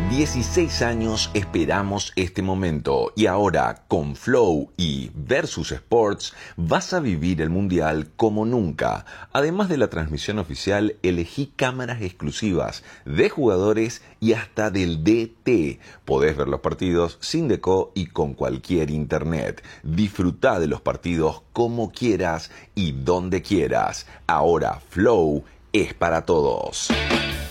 16 años esperamos este momento y ahora con Flow y Versus Sports vas a vivir el Mundial como nunca. Además de la transmisión oficial, elegí cámaras exclusivas de jugadores y hasta del DT. Podés ver los partidos sin deco y con cualquier internet. Disfrutá de los partidos como quieras y donde quieras. Ahora Flow es para todos.